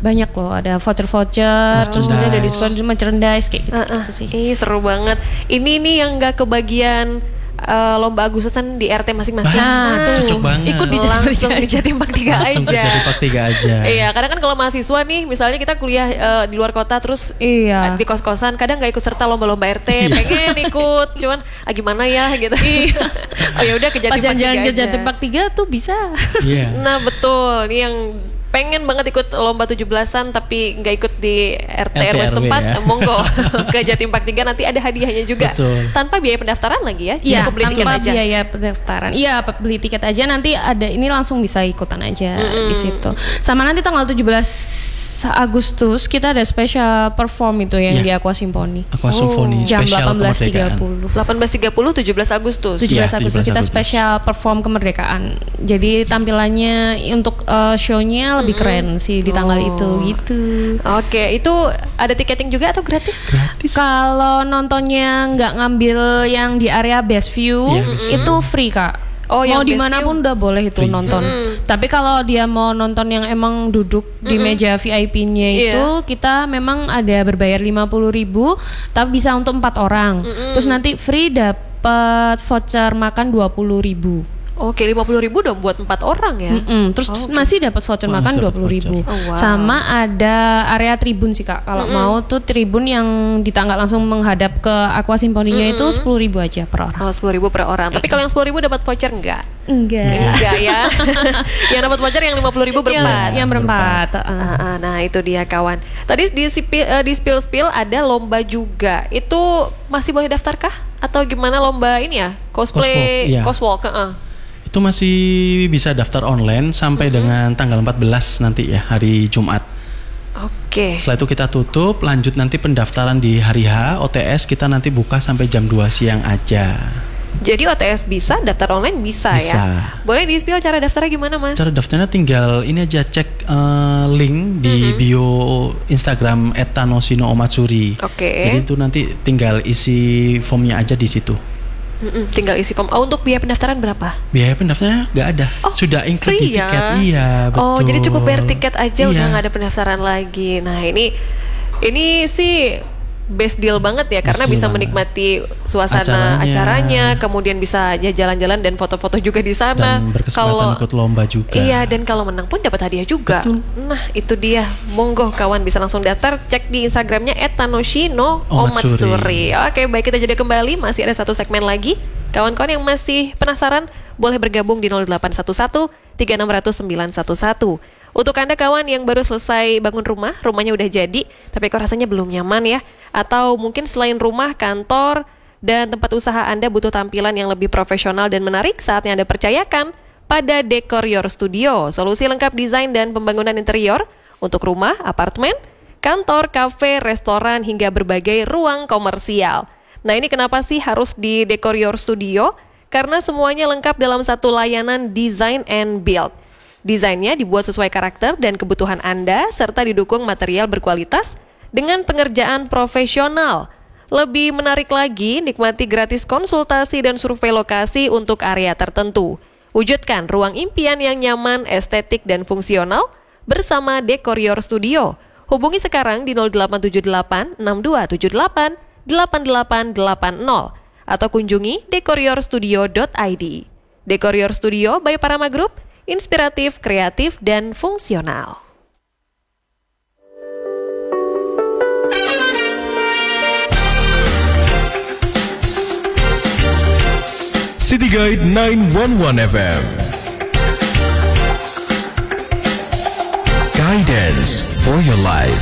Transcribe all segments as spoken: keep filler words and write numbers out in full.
banyak loh, ada voucher-voucher, oh. terus kemudian ada diskon merchandise kayak gitu, uh, uh. gitu sih. Ih seru banget. Ini nih yang nggak kebagian uh, lomba Agustusan di R T masing-masing. Nah, nah tuh ikut di langsung di Jatim Park tiga aja. Langsung ke Jatim Park tiga aja. Iya, karena kan kalau mahasiswa nih, misalnya kita kuliah uh, di luar kota terus iya. di kos-kosan, kadang nggak ikut serta lomba-lomba R T, pengen ikut, cuman ah, gimana ya gitu. Oh ya udah ke Jatim Park tiga aja. Ke Jatim Park tiga tuh bisa. Yeah. Nah betul, ini yang pengen banget ikut lomba tujuh belasan tapi nggak ikut di R T R W setempat, ya? Monggo ke Jatim Park tiga, nanti ada hadiahnya juga. Betul. Tanpa biaya pendaftaran lagi ya, ya, cukup beli tiket aja. Tanpa biaya pendaftaran. Iya, beli tiket aja, nanti ada ini langsung bisa ikutan aja mm-hmm. di situ. Sama nanti tanggal tujuh belas Agustus kita ada special perform itu yang yeah. di Aqua Symphony. Aqua Symphony oh. jam delapan belas tiga puluh. delapan belas tiga puluh tujuh belas Agustus. tujuh belas ya, Agustus kita special perform kemerdekaan. Jadi tampilannya untuk uh, show-nya lebih mm-hmm. keren sih di tanggal oh. itu gitu. Oke, okay. Itu ada tiketing juga atau gratis? Gratis. Kalau nontonnya nggak ngambil yang di area best view, yeah, mm-hmm. itu free Kak. Oh, mau dimanapun udah boleh itu free. Nonton. Mm-hmm. Tapi kalau dia mau nonton yang emang duduk mm-hmm. di meja V I P-nya itu, yeah. kita memang ada berbayar lima puluh ribu, tapi bisa untuk empat orang. Mm-hmm. Terus nanti free dapat voucher makan dua puluh ribu. Oke, lima puluh ribu dong buat empat orang ya. Mm-mm. Terus oh, okay. masih dapat voucher oh, makan dua puluh ribu. Oh, wow. Sama ada area tribun sih Kak. Kalau mm-hmm. mau tuh tribun yang di tangga langsung menghadap ke Aqua Symphony-nya mm-hmm. itu sepuluh ribu aja per orang. Oh, sepuluh ribu per orang. Tapi kalau yang sepuluh ribu dapat voucher enggak? Enggak. Enggak ya. Yang dapat voucher yang lima puluh ribu berempat. Yang, yang berempat. Uh. Uh, uh, nah, itu dia kawan. Tadi di uh, di spill-spill ada lomba juga. Itu masih boleh daftarkah? Atau gimana lomba ini ya? Cosplay, coswalk, yeah. uh. Itu masih bisa daftar online sampai mm-hmm. dengan tanggal empat belas nanti ya, hari Jumat. Oke. Okay. Setelah itu kita tutup, lanjut nanti pendaftaran di hari H, O T S kita nanti buka sampai jam dua siang aja. Jadi O T S bisa, daftar online bisa, bisa. ya? Boleh di-spill cara daftarnya gimana Mas? Cara daftarnya tinggal ini aja, cek uh, link di mm-hmm. bio Instagram et tanosino omatsuri. Oke. Okay. Jadi itu nanti tinggal isi formnya aja di situ. Mm-mm, tinggal isi form. Oh, untuk biaya pendaftaran berapa? Biaya pendaftarannya nggak ada. Oh, sudah include di ya? tiket. Iya, betul. Oh, jadi cukup bayar tiket aja, iya. udah nggak ada pendaftaran lagi. Nah, ini ini sih best deal banget ya, best karena bisa banget. Menikmati suasana acaranya. acaranya, kemudian bisa jalan-jalan dan foto-foto juga di sana. Dan berkesempatan kalau, ikut lomba juga. Iya, dan kalau menang pun dapat hadiah juga. Betul. Nah, itu dia. Monggo kawan bisa langsung daftar, cek di Instagramnya et tanosino omatsuri. Oke, baik, kita jeda kembali. Masih ada satu segmen lagi. Kawan-kawan yang masih penasaran boleh bergabung di nol delapan satu satu tiga enam nol nol sembilan satu satu. Untuk Anda kawan yang baru selesai bangun rumah, rumahnya udah jadi, tapi kok rasanya belum nyaman ya? Atau mungkin selain rumah, kantor, dan tempat usaha Anda butuh tampilan yang lebih profesional dan menarik, saatnya Anda percayakan pada Decor Your Studio. Solusi lengkap desain dan pembangunan interior untuk rumah, apartemen, kantor, kafe, restoran, hingga berbagai ruang komersial. Nah, ini kenapa sih harus di Decor Your Studio? Karena semuanya lengkap dalam satu layanan design and build. Desainnya dibuat sesuai karakter dan kebutuhan Anda, serta didukung material berkualitas dengan pengerjaan profesional. Lebih menarik lagi, nikmati gratis konsultasi dan survei lokasi untuk area tertentu. Wujudkan ruang impian yang nyaman, estetik, dan fungsional bersama Decor Your Studio. Hubungi sekarang di nol delapan tujuh delapan enam dua tujuh delapan delapan delapan delapan nol atau kunjungi decor your studio dot i d. Decor Your Studio by Parama Group, inspiratif, kreatif, dan fungsional. City Guide sembilan satu satu F M. Guidance for your life.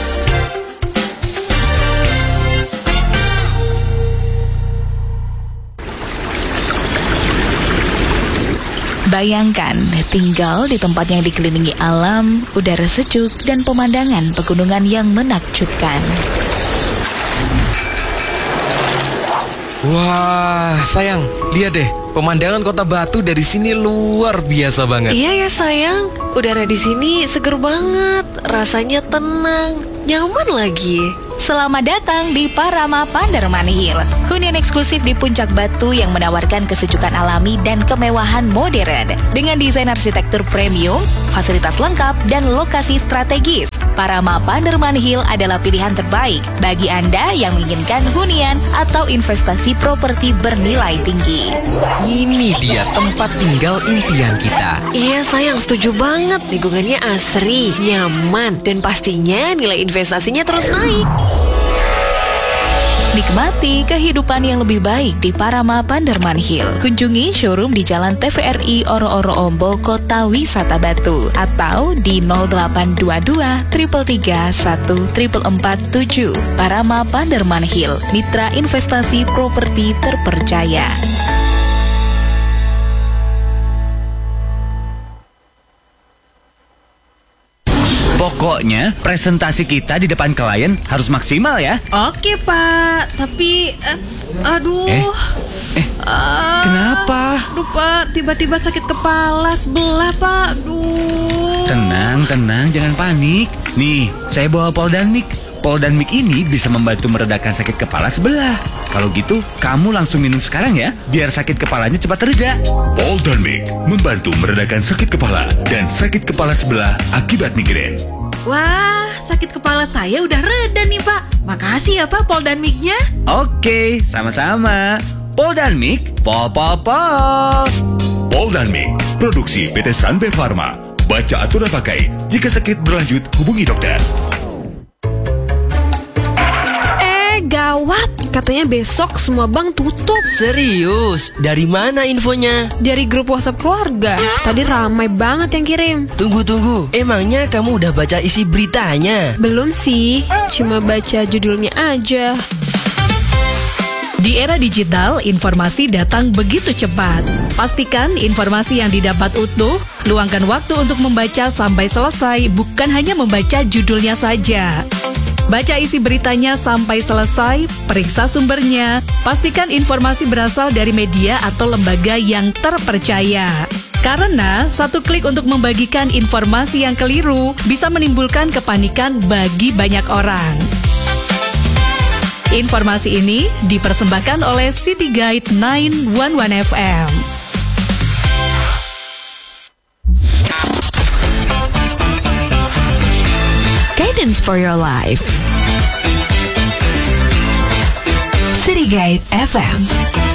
Bayangkan tinggal di tempat yang dikelilingi alam, udara sejuk, dan pemandangan pegunungan yang menakjubkan. Wah, sayang, lihat deh, pemandangan Kota Batu dari sini luar biasa banget. Iya ya sayang, udara di sini seger banget, rasanya tenang, nyaman lagi. Selamat datang di Parama Pandarmani Hill, hunian eksklusif di Puncak Batu yang menawarkan kesejukan alami dan kemewahan modern dengan desain arsitektur premium, fasilitas lengkap, dan lokasi strategis. Parama Panderman Hill adalah pilihan terbaik bagi Anda yang menginginkan hunian atau investasi properti bernilai tinggi. Ini dia tempat tinggal impian kita. Iya sayang, setuju banget. Lingkungannya asri, nyaman, dan pastinya nilai investasinya terus naik. Nikmati kehidupan yang lebih baik di Parama Panderman Hill. Kunjungi showroom di Jalan T V R I Oro-Oro Ombo, Kota Wisata Batu, atau di nol delapan dua dua tiga tiga satu empat empat tujuh. Parama Panderman Hill, mitra investasi properti terpercaya. Pokoknya presentasi kita di depan klien harus maksimal ya. Oke Pak, tapi uh, aduh. Eh, eh uh, kenapa? Aduh Pak, tiba-tiba sakit kepala sebelah Pak. Aduh. Tenang, tenang, jangan panik. Nih, saya bawa Poldanmik. Poldanmik ini bisa membantu meredakan sakit kepala sebelah. Kalau gitu, kamu langsung minum sekarang ya, biar sakit kepalanya cepat reda. Poldanmik membantu meredakan sakit kepala dan sakit kepala sebelah akibat migrain. Wah, sakit kepala saya udah reda nih Pak. Makasih ya Pak Poldanmiknya. Oke, sama-sama. Poldanmik, pol pol pol. Poldanmik, produksi P T Sanbe Pharma. Baca aturan pakai. Jika sakit berlanjut, hubungi dokter. Gawat, katanya besok semua bank tutup. Serius? Dari mana infonya? Dari grup WhatsApp keluarga. Tadi ramai banget yang kirim. Tunggu, tunggu. Emangnya kamu udah baca isi beritanya? Belum sih, cuma baca judulnya aja. Di era digital, informasi datang begitu cepat. Pastikan informasi yang didapat utuh, luangkan waktu untuk membaca sampai selesai, bukan hanya membaca judulnya saja. Baca isi beritanya sampai selesai, periksa sumbernya, pastikan informasi berasal dari media atau lembaga yang terpercaya. Karena satu klik untuk membagikan informasi yang keliru bisa menimbulkan kepanikan bagi banyak orang. Informasi ini dipersembahkan oleh City Guide sembilan satu satu F M. Guidance for your life. City Guide F M.